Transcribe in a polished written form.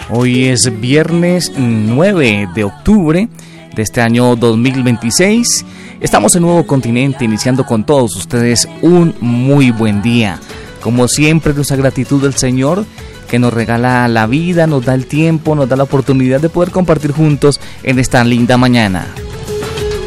Hoy es viernes 9 de octubre de este año 2026. Estamos en Nuevo Continente, iniciando con todos ustedes un muy buen día. Como siempre, nuestra gratitud al Señor, que nos regala la vida, nos da el tiempo, nos da la oportunidad de poder compartir juntos en esta linda mañana.